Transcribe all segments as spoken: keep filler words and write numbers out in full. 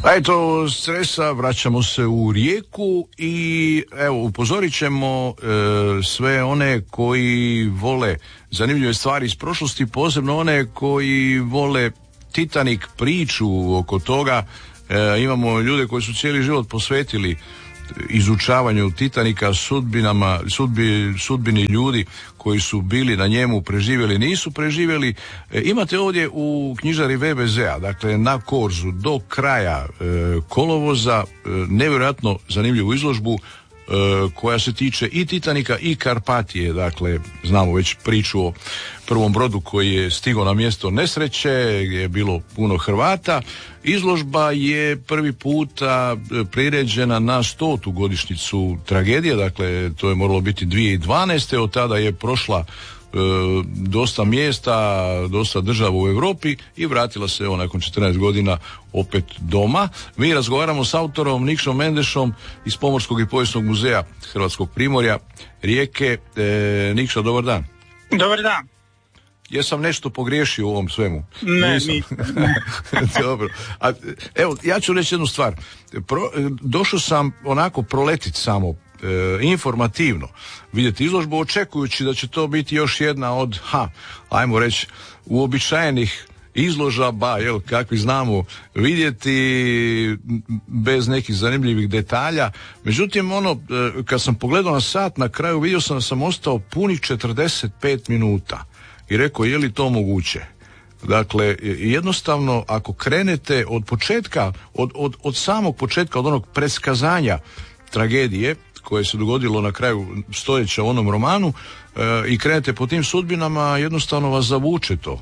A eto, stresa, vraćamo se u Rijeku i evo, upozorit ćemo e, sve one koji vole zanimljive stvari iz prošlosti, posebno one koji vole Titanic, priču oko toga. E, imamo ljude koji su cijeli život posvetili izučavanju Titanika, sudbinama, sudbi, sudbini ljudi koji su bili na njemu, preživjeli, nisu preživjeli. E, imate ovdje u knjižari V B Z-a, dakle na Korzu do kraja e, kolovoza, e, nevjerojatno zanimljivu izložbu e, koja se tiče i Titanika i Karpatije. Dakle, znamo već priču o prvom brodu koji je stigao na mjesto nesreće, gdje je bilo puno Hrvata. Izložba je prvi puta priređena na stotu godišnjicu tragedije, dakle to je moralo biti dvije tisuće dvanaeste. Od tada je prošla e, dosta mjesta, dosta država u Europi i vratila se evo nakon četrnaest godina opet doma. Mi razgovaramo s autorom Nikšom Mendešom iz Pomorskog i povijesnog muzeja Hrvatskog Primorja, Rijeke. E, Nikša, dobar dan. Dobar dan. Jesam nešto pogriješio u ovom svemu? Ne, nisam. Dobro. A, evo, ja ću reći jednu stvar. Pro, došao sam onako proletit samo e, informativno vidjeti izložbu, očekujući da će to biti još jedna od, ha, ajmo reći, uobičajenih izložaba, jel, kakvi znamo vidjeti, bez nekih zanimljivih detalja. Međutim, ono, kad sam pogledao na sat, na kraju vidio sam da sam ostao punih četrdeset pet minuta. I rekao, je li to moguće? Dakle, jednostavno, ako krenete od početka, od, od, od samog početka, od onog predskazanja tragedije koje se dogodilo na kraju stoljeća u onom romanu, e, i krenete po tim sudbinama, jednostavno vas zavuče to.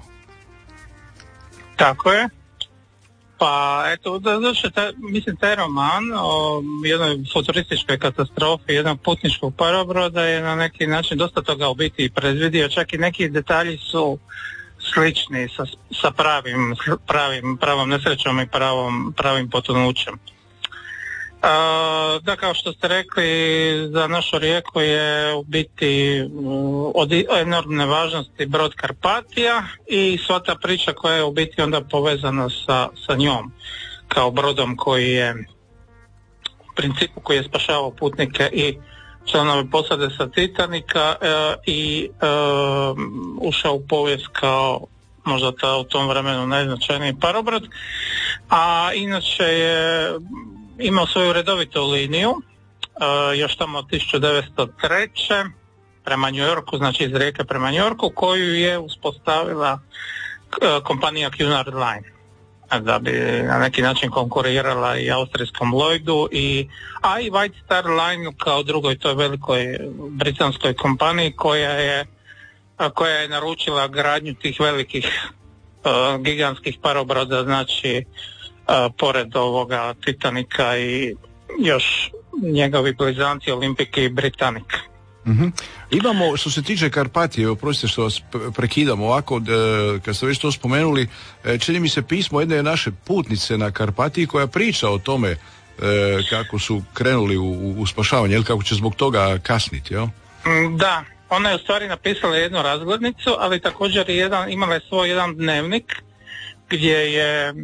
Tako je. Pa, eto, da, znači, taj, mislim, taj roman o jednoj futurističkoj katastrofi jednog putničkog parobroda je na neki način dosta toga u biti predvidio, čak i neki detalji su slični sa, sa pravim, pravim, pravom nesrećom i pravom, pravim potonućem. Uh, da, kao što ste rekli, za našu Rijeku je u biti uh, od enormne važnosti brod Karpatija i sva ta priča koja je u biti onda povezana sa, sa njom, kao brodom koji je u principu koji je spašavao putnike i članove posade sa Titanika uh, i uh, ušao u povijest kao možda ta u tom vremenu najznačajniji parobrod, a inače je imao svoju redovitu liniju, uh, još tamo od tisuću devetsto treće prema New Yorku, znači iz Rijeke prema New Yorku, koju je uspostavila uh, kompanija Cunard Line, da bi na neki način konkurirala i austrijskom Lloydu, i, a i White Star Line kao drugoj toj velikoj britanskoj kompaniji koja je, uh, koja je naručila gradnju tih velikih uh, gigantskih parobroda, znači Uh, pored ovoga Titanika i još njegovi blizanci Olimpik i Britannik. Mm-hmm. Imamo, što se tiče Karpatije, oprostite što vas prekidam ovako, e, kad ste već to spomenuli, e, čini mi se pismo jedne naše putnice na Karpatiji koja priča o tome e, kako su krenuli u, u spašavanje, ili kako će zbog toga kasniti, jel? Da, ona je u stvari napisala jednu razglednicu, ali također i jedan, imala je svoj jedan dnevnik gdje je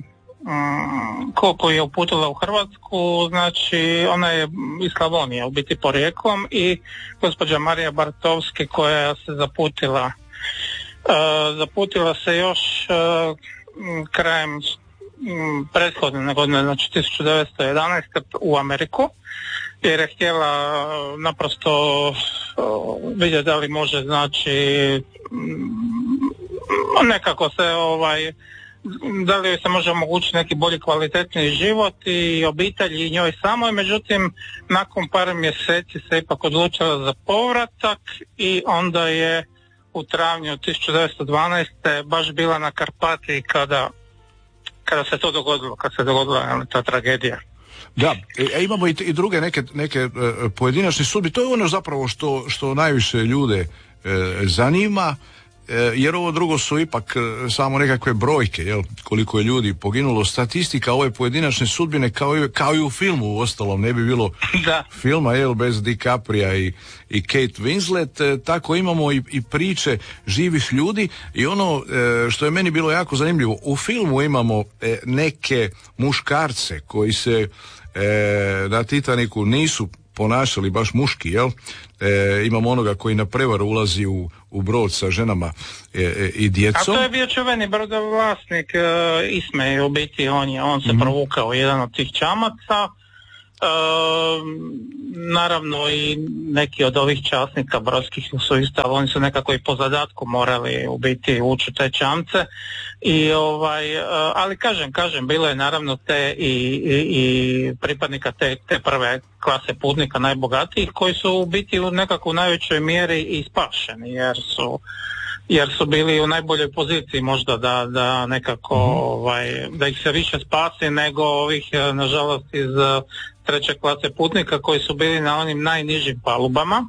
koliko je uputila u Hrvatsku, znači ona je iz Slavonije, u biti porijeklom, i gospođa Marija Bartovski koja se zaputila uh, zaputila se još uh, krajem um, prethodne godine, znači tisuću devetsto jedanaeste u Ameriku, jer je htjela uh, naprosto uh, vidjeti da li može, znači um, nekako se ovaj da li joj se može omogućiti neki bolji kvalitetniji život i obitelji i njoj samoj. Međutim, nakon par mjeseci se ipak odlučila za povratak i onda je u travnju tisuću devetsto dvanaeste baš bila na Karpatiji kada, kada se to dogodilo, kad se dogodila ta tragedija. Da, e, imamo i, i druge neke, neke e, pojedinačne sudbe. To je ono zapravo što, što najviše ljude e, zanima. jer ovo drugo su ipak samo nekakve brojke, jel, koliko je ljudi poginulo, statistika ove pojedinačne sudbine kao i, kao i u filmu u ostalom, ne bi bilo da. filma, jel, bez DiCapria i, i Kate Winslet, tako imamo i, i priče živih ljudi i ono što je meni bilo jako zanimljivo, u filmu imamo neke muškarce koji se na Titaniku nisu ponašali baš muški, jel? E, imamo onoga koji na prevaru ulazi u, u brod sa ženama e, e, i djecom. A to je bio čuveni brodovlasnik e, Ismej, u biti on, je, on se mm-hmm. provukao jedan od tih čamaca. E, naravno i neki od ovih časnika brodskih su isto, ali oni su nekako i po zadatku morali u biti ući u te čamce. I ovaj, ali kažem, kažem, bilo je naravno te i, i, i pripadnika te, te prve klase putnika najbogatijih koji su u biti u nekako u najvećoj mjeri i spašeni jer su jer su bili u najboljoj poziciji možda da, da nekako mm-hmm. ovaj, da ih se više spasi nego ovih nažalost iz treće klase putnika koji su bili na onim najnižim palubama.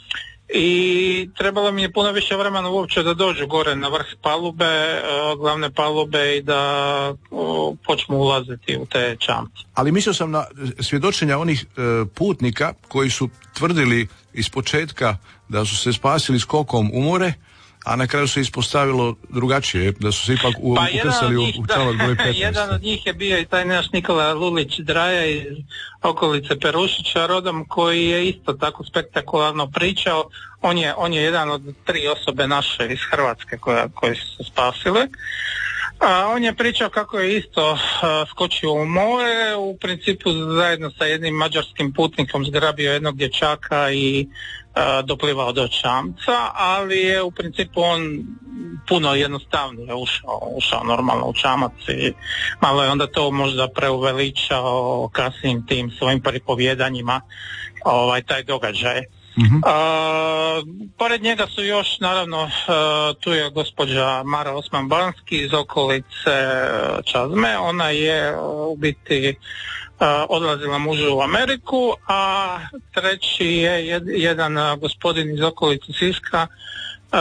I trebalo mi je puno više vremena uopće da dođu gore na vrh palube, glavne palube i da počnu ulaziti u te čamce. Ali mislio sam na svjedočenja onih putnika koji su tvrdili iz početka da su se spasili skokom u more, a na kraju se ispostavilo drugačije, da su se ipak u, pa ukrsali u, u čamac broj petnaest. Jedan od njih je bio i taj naš Nikola Lulić Draja iz okolice Perušića rodom, koji je isto tako spektakularno pričao. On je, on je jedan od tri osobe naše iz Hrvatske koja, koje su se spasile. A on je pričao kako je isto a, skočio u more, u principu zajedno sa jednim mađarskim putnikom zgrabio jednog dječaka i a, doplivao do čamca, ali je u principu on puno jednostavnije ušao, ušao normalno u čamac i malo je onda to možda preuveličao kasnijim tim svojim pripovjedanjima ovaj, taj događaj. Uh-huh. Uh, pored njega su još naravno uh, tu je gospođa Mara Osman-Banski iz okolice Čazme. Ona je uh, u biti uh, odlazila mužu u Ameriku, a treći je jed, jedan uh, gospodin iz okolice Siska, uh,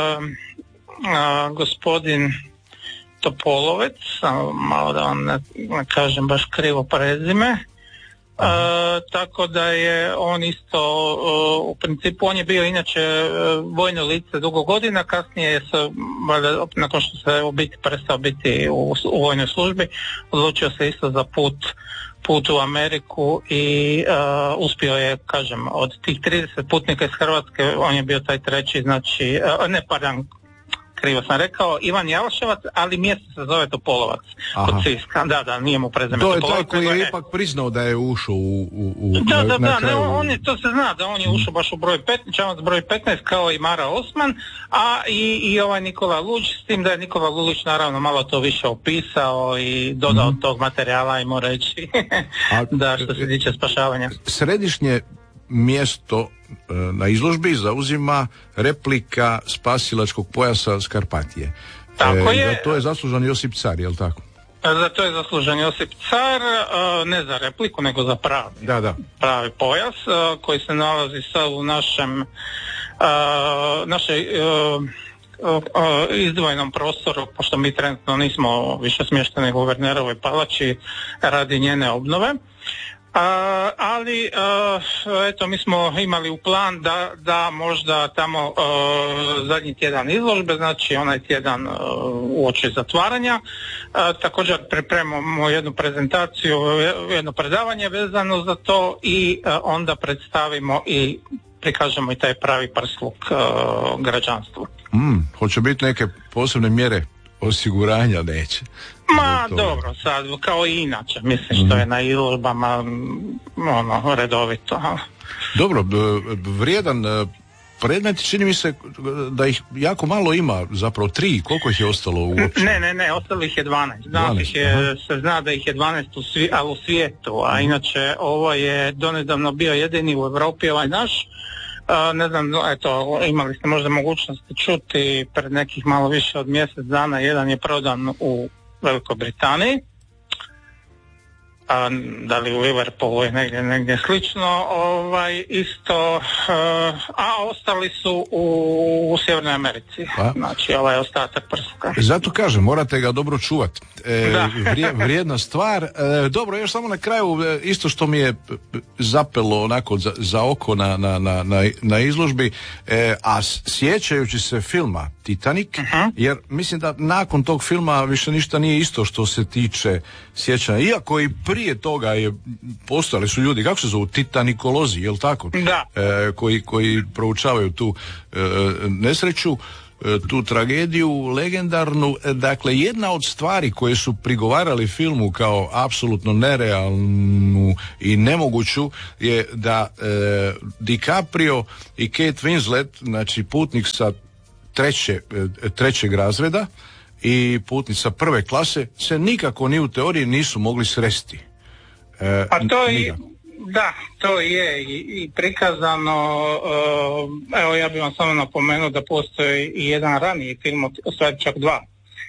uh, gospodin Topolovec, malo da vam ne, ne kažem baš krivo prezime. Uh, tako da je on isto uh, u principu on je bio inače uh, vojno lice dugo godina, kasnije je se, valjda, nakon što se u biti prestao biti u, u vojnoj službi, odlučio se isto za put put u Ameriku i uh, uspio je, kažem, od tih trideset putnika iz Hrvatske on je bio taj treći, znači uh, ne pardon, krivo sam rekao, Ivan Jalaševac, ali mjesto se zove Topolovac kod Siska. Da, da, nije mu prezime Topolovac. To je taj koji je ipak priznao da je ušao u, u, u da, na, da, na da, kraju. Ne, on je, to se zna da on je ušao baš u broj petnaest, čamac broj petnaest kao i Mara Osman, a i, i ovaj Nikola Lulić, s tim da je Nikola Lulić naravno malo to više opisao i dodao mm. tog materijala, ajmo reći, a, da što se tiče spašavanja. Središnje mjesto na izložbi zauzima replika spasilačkog pojasa Skarpatije. Tako e, je. Za to je zaslužan Josip Car, je li tako? Za to je zaslužan Josip Car, ne za repliku, nego za pravi, da, da. pravi pojas koji se nalazi sad u našem našoj izdvojenom prostoru, pošto mi trenutno nismo više smješteni u Guvernerovoj palači radi njene obnove. Uh, ali uh, eto mi smo imali u plan da, da možda tamo uh, zadnji tjedan izložbe, znači onaj tjedan uh, uoči zatvaranja, uh, također pripremamo jednu prezentaciju, jedno predavanje vezano za to i uh, onda predstavimo i prikažemo i taj pravi prsluk uh, građanstvu. Mm, hoće biti neke posebne mjere osiguranja, neće? Ma dobro, sad kao i inače, mislim što mm. je na izložbama ono, redovito. Dobro, vrijedan predmet, čini mi se da ih jako malo ima, zapravo tri, koliko ih je ostalo uopće? Ne, ne, ne, ostalo ih je dvanaest. dvanaest je, se zna da ih je dvanaest u, svi, ali u svijetu, a inače ovo je donedavno bio jedini u Europi ovaj naš. Uh, ne znam, eto, imali ste možda mogućnosti čuti pred nekih malo više od mjesec dana, jedan je prodan u Velikoj Britaniji. a, da li u Liverpoolu i negdje, negdje slično, ovaj, isto, uh, a ostali su u, u Sjevernoj Americi, pa? Znači ovaj ostatak prska. Zato kažem, morate ga dobro čuvati. E, vrije, vrijedna stvar. E, dobro, još samo na kraju, isto što mi je zapelo onako za, za oko na, na, na, na izložbi, e, a sjećajući se filma Titanic, uh-huh. jer mislim da nakon tog filma više ništa nije isto što se tiče sjećanja, iako i prije toga je postojali su ljudi, kako se zovu, titanikolozi, jel tako? Da. E, koji, koji proučavaju tu e, nesreću, e, tu tragediju legendarnu. Dakle, jedna od stvari koje su prigovarali filmu kao apsolutno nerealnu i nemoguću je da e, DiCaprio i Kate Winslet, znači putnik sa treće, trećeg razreda i putnica prve klase, se nikako ni u teoriji nisu mogli sresti. E, A to je, da, to je i, i prikazano, uh, evo ja bih vam samo napomenuo da postoji i jedan raniji film, u stvari čak dva.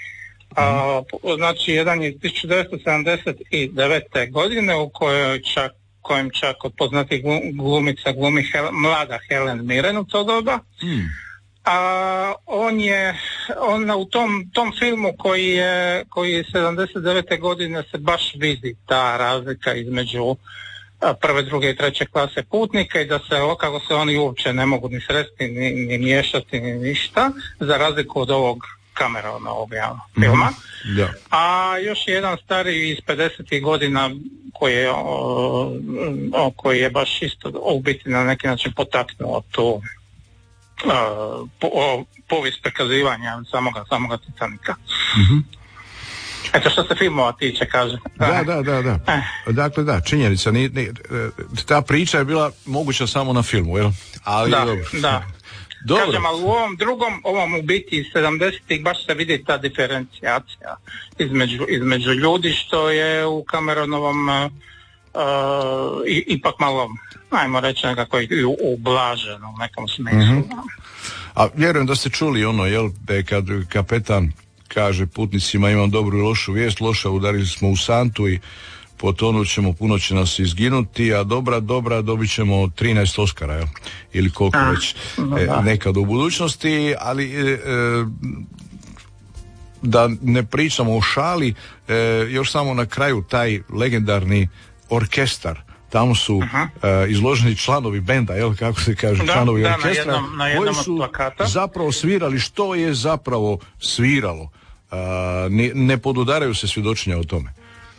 Uh, znači, jedan je iz tisuću devetsto sedamdeset devete. godine u kojoj čak, kojem čak od poznatih glumica glumi Hel, mlada Helen Mirren u to doba. Hmm. A on je, on u tom, tom filmu koji je, koji je sedamdeset devete. godine se baš vidi ta razlika između prve, druge i treće klase putnika i da se, kako se oni uopće ne mogu ni sresti, ni, ni miješati, ni ništa, za razliku od ovog Cameronovog filma. Mm-hmm. Yeah. A još jedan stariji iz pedesetih godina koji je, o, o, koji je baš isto u biti na neki način potaknuo tu Uh, po, o, povijest prikazivanja samoga, samoga Titanika. Mm-hmm. Eto što se filmova tiče, kaže. Da, da, da, da. Eh. Dakle, da, činjenica, ni, ni, ta priča je bila moguća samo na filmu, jel? Ali da, dobro. Da. Dobro. Kažem, ali u ovom drugom, ovom u biti iz sedamdesetih baš se vidi ta diferencijacija između, između ljudi, što je u Cameronovom uh, i, ipak malo, ajmo reći, nekako i ublaženo u nekom smislu. Mm-hmm. A vjerujem da ste čuli ono, jel, kad kapetan kaže putnicima imam dobru i lošu vijest, loša, udarili smo u santu i potonut ćemo, puno će nas izginuti, a dobra, dobra, dobit ćemo trinaest Oskara, jel? Ili koliko a, već e, nekad u budućnosti, ali e, e, da ne pričamo o šali, e, još samo na kraju taj legendarni orkestar. Tamo su uh, izloženi članovi benda, jel, kako se kaže, da, članovi da, orkestra, na jednom, na jednom koji su zapravo svirali što je zapravo sviralo. Uh, ne, ne podudaraju se svjedočenja o tome.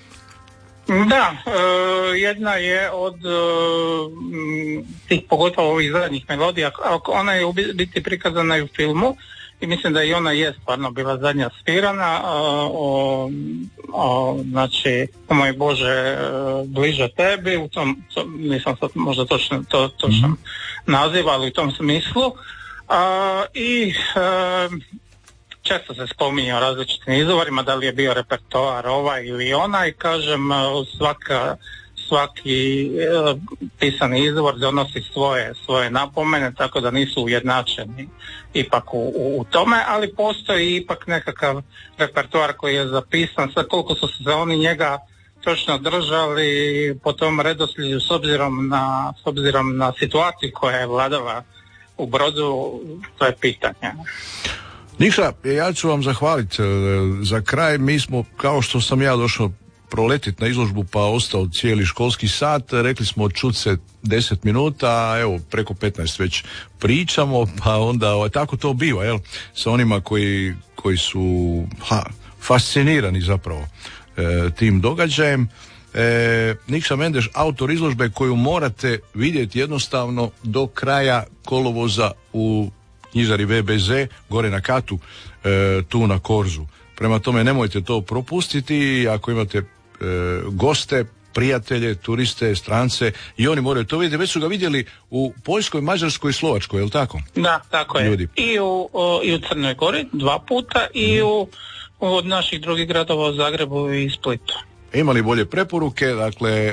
Da, uh, jedna je od uh, tih, pogotovo ovih zadnjih melodija, ona je u biti prikazana i u filmu, i mislim da i ona je stvarno bila zadnja svirana, o, o, znači, o moj Bože, bliže tebi, u tom, to, nisam sad možda točno, to, točno mm-hmm. naziv, ali u tom smislu. A, I a, često se spominje o različitim izvorima, da li je bio repertoar ovaj ili onaj, kažem, svaka svaki e, pisani izvor donosi svoje, svoje napomene, tako da nisu ujednačeni ipak u, u, u tome, ali postoji ipak nekakav repertoar koji je zapisan, sad koliko su se oni njega točno držali po tom redoslijedu s obzirom na, s obzirom na situaciju koja je vladala u Brodu, to je pitanje. Nikša, ja ću vam zahvaliti za kraj. Mi smo, kao što sam ja došao proletit na izložbu pa ostao cijeli školski sat, rekli smo čut se deset minuta, a evo preko petnaest već pričamo, pa onda o, tako to biva, jel, sa onima koji, koji su ha, fascinirani zapravo e, tim događajem. E, Nikša Mendeš, autor izložbe koju morate vidjeti jednostavno do kraja kolovoza u knjižari V B Z, gore na katu, e, tu na Korzu. Prema tome nemojte to propustiti, ako imate e, goste, prijatelje, turiste, strance, i oni moraju to vidjeti. Već su ga vidjeli u Poljskoj, Mađarskoj i Slovačkoj, je li tako? Da, tako je. Ljudi. I u, o, i u Crnoj Gori dva puta i mm. u, od naših drugih gradova u Zagrebu i Splitu. Imali bolje preporuke, dakle, e,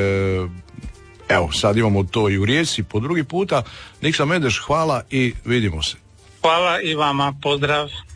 evo, sad imamo to i u Rijeci po drugi puta. Nikša Mendeš, hvala i vidimo se. Hvala i vama, pozdrav.